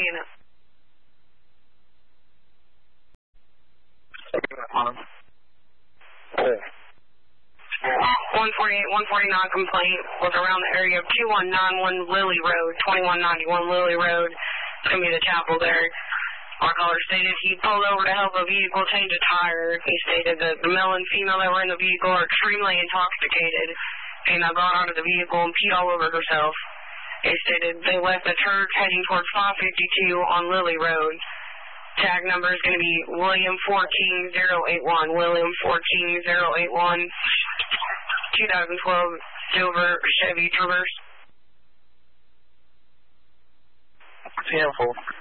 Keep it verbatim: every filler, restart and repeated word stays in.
seeing it. one forty-eight, one forty-nine complaint was around the area of two one nine one Lily Road, twenty-one ninety-one Lily Road. It's going to be the chapel there. Our caller stated he pulled over to help a vehicle change a tire. He stated that the male and female that were in the vehicle are extremely intoxicated and now got out of the vehicle and peed all over herself. He stated they left the church heading towards five fifty-two on Lily Road. Tag number is going to be William fourteen zero eight one. William fourteen zero eight one. twenty twelve silver Chevy Traverse. ten four.